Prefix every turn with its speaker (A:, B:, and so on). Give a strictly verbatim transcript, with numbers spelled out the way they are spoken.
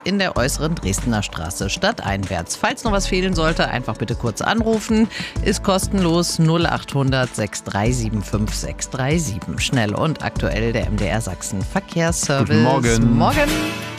A: in der äußeren Dresdner Straße stadteinwärts. Falls noch was fehlen sollte, einfach bitte kurz anrufen. Ist kostenlos null acht hundert sechs drei sieben fünf sechs drei sieben. Schnell und aktuell der M D R Sachsen Verkehrsservice.
B: Guten Morgen.
A: Morgen.